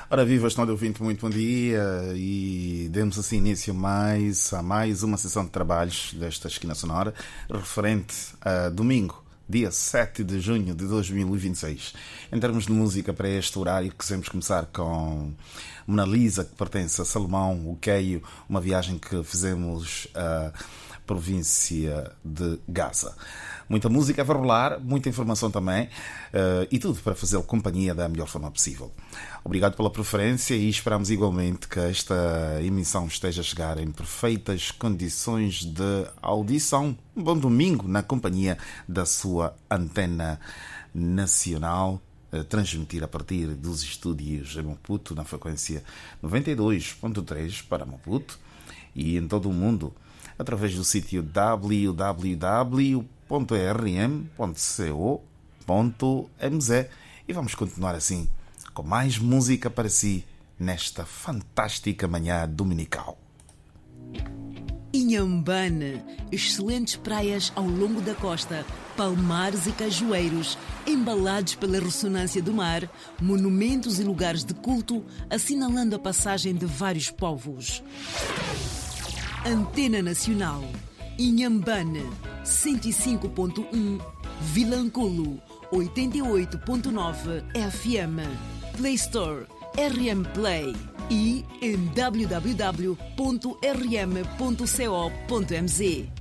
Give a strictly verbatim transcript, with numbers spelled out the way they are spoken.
Ora viva, estou de ouvinte, muito bom dia e demos assim início mais, a mais uma sessão de trabalhos desta Esquina Sonora, referente a domingo, dia sete de junho de dois mil e vinte e seis. Em termos de música para este horário, quisemos começar com Mona Lisa, que pertence a Salomão, o Queio, uma viagem que fizemos à província de Gaza. Muita música vai rolar, muita informação também, uh, e tudo para fazer companhia da melhor forma possível. Obrigado pela preferência e esperamos igualmente que esta emissão esteja a chegar em perfeitas condições de audição. Um bom domingo na companhia da sua antena nacional, a transmitir a partir dos estúdios em Maputo, na frequência noventa e dois ponto três para Maputo e em todo o mundo, através do sítio w w w ponto r m ponto co ponto m z. E vamos continuar assim com mais música para si nesta fantástica manhã dominical. Inhambane, excelentes praias ao longo da costa, palmares e cajueiros, embalados pela ressonância do mar, monumentos e lugares de culto, assinalando a passagem de vários povos. Antena Nacional, Inhambane, cento e cinco ponto um, Vilanculo, oitenta e oito ponto nove F M, Play Store, R M Play e em w w w ponto r m ponto co ponto m z.